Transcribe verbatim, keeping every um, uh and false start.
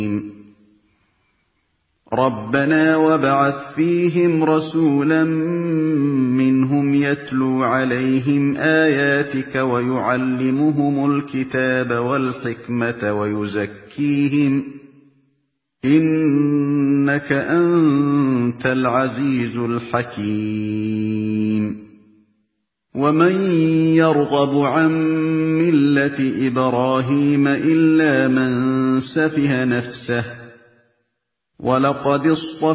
رَبَّنَا وَابْعَثْ فِيهِمْ رَسُولًا مِّنْهُمْ يَتْلُو عَلَيْهِمْ آيَاتِكَ وَيُعَلِّمُهُمُ الْكِتَابَ وَالْحِكْمَةَ وَيُزَكِّيهِمْ ۚ إِنَّكَ أَنتَ الْعَزِيزُ الْحَكِيمُ وَمَن يَرْغَبُ عَن مِّلَّةِ إِبْرَاهِيمَ إِلَّا مَن سَفِهَ نَفْسَهُ ۚ وَلَقَدِ اصْطَفَيْنَاهُ